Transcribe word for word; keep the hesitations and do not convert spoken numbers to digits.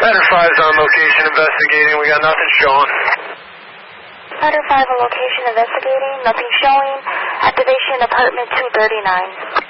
Ladder five's on location investigating. We got nothing showing. Ladder five on location investigating. Nothing showing. Activation apartment two thirty-nine.